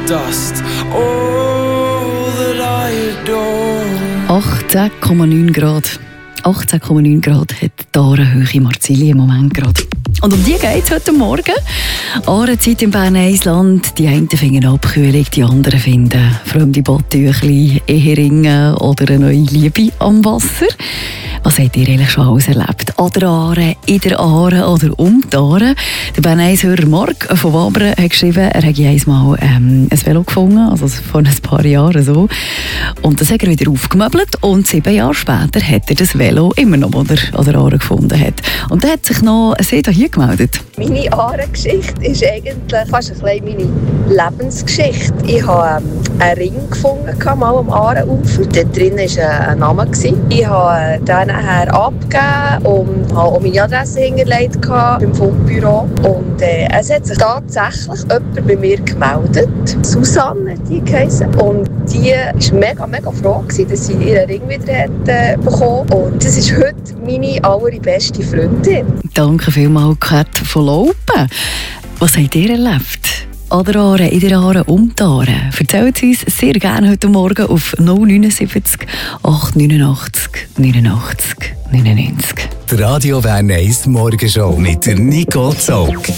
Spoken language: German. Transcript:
dust. All that I adore. 18,9 Grad. 18,9 Grad hat die Aarenhöhe Marsilia im Moment gerade. Und um die geht es heute Morgen. Aarenzeit im Berneisland. Die einen finden Abkühlung, die anderen finden fremde Badtüchli, Eheringen oder eine neue Liebe am Wasser. Was habt ihr eigentlich schon alles erlebt? An der Aare, in der Aare oder um die Aare? Der Berneishörer Mark von Wabern hat geschrieben, er hätte einmal ein Velo gefunden, also vor ein paar Jahren so. Und das hat er wieder aufgemöbelt und 7 Jahre später hat er das Velo immer noch, das er an der Aare gefunden hat. Und dann hat sich noch ein Seed hier gemeldet. Meine Aarengeschichte ist eigentlich fast ein bisschen meine Lebensgeschichte. Ich habe einen Ring gefunden, mal am Aarenufer. Dort drin war ein Name. Ich habe den nachher abgegeben und habe auch meine Adresse hinterlegt beim Fundbüro. Und es hat sich tatsächlich jemand bei mir gemeldet. Susanne hat die geheissen. Und die war mega froh, dass sie ihren Ring wieder bekommen hat. Und das ist heute meine allerbeste Freundin. Danke vielmals, Kat von Laupen. Was habt ihr erlebt? An der Aare, in der Aare, um die Aare? Erzählt uns sehr gerne heute Morgen auf 079 889 89 99. Die Radio Bern 1 Morgenshow mit der Nicole Zog.